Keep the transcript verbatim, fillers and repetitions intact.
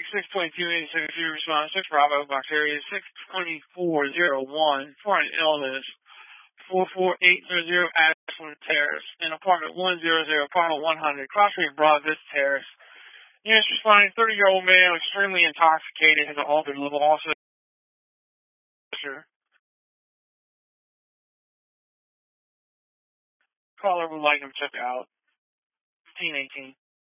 six twenty-two eighty-six, you respond six Bravo, box area six twenty-four oh one for an illness. four four eight zero zero Ashland Terrace in apartment one hundred, apartment one hundred, Cross Street, Broad Vista Terrace. Units responding, thirty-year-old male, extremely intoxicated, has an altered level, also. Sure. Caller would like him checked out. fifteen eighteen.